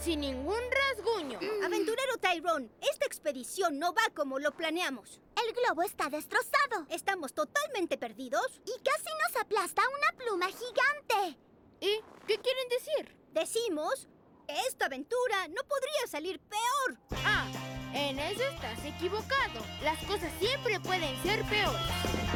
sin ningún rasguño. Aventurero Tyrone, esta expedición no va como lo planeamos. El globo está destrozado. ¿Estamos totalmente perdidos? Y casi nos aplasta una pluma gigante. ¿Y qué quieren decir? Decimos que esta aventura no podría salir peor. Ah, en eso estás equivocado. Las cosas siempre pueden ser peores.